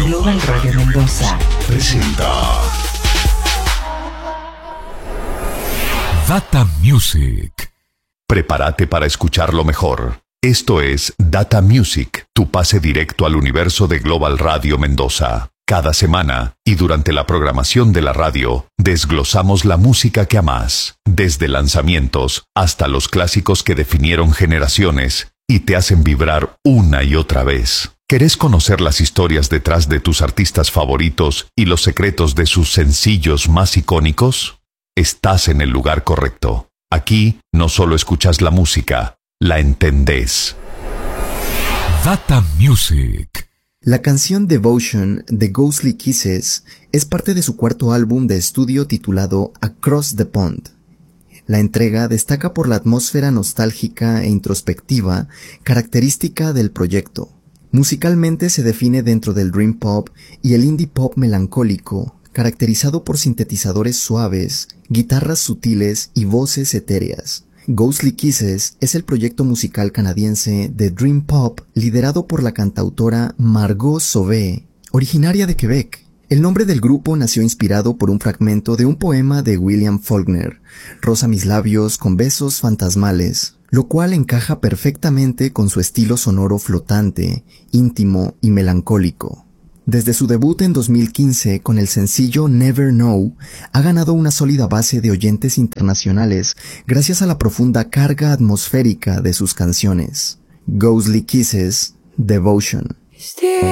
Global Radio Mendoza presenta Data Music. Prepárate para escuchar lo mejor. Esto es Data Music, tu pase directo al universo de Global Radio Mendoza. Cada semana y durante la programación de la radio, desglosamos la música que amás, desde lanzamientos hasta los clásicos que definieron generaciones y te hacen vibrar una y otra vez. ¿Querés conocer las historias detrás de tus artistas favoritos y los secretos de sus sencillos más icónicos? Estás en el lugar correcto. Aquí no solo escuchas la música, la entendés. Data Music. La canción Devotion de Ghostly Kisses es parte de su cuarto álbum de estudio titulado Across the Pond. La entrega destaca por la atmósfera nostálgica e introspectiva característica del proyecto. Musicalmente se define dentro del dream pop y el indie pop melancólico, caracterizado por sintetizadores suaves, guitarras sutiles y voces etéreas. Ghostly Kisses es el proyecto musical canadiense de dream pop liderado por la cantautora Margot Sauvé, originaria de Quebec. El nombre del grupo nació inspirado por un fragmento de un poema de William Faulkner, Rosa mis labios con besos fantasmales, lo cual encaja perfectamente con su estilo sonoro flotante, íntimo y melancólico. Desde su debut en 2015 con el sencillo Never Know, ha ganado una sólida base de oyentes internacionales gracias a la profunda carga atmosférica de sus canciones. Ghostly Kisses, Devotion.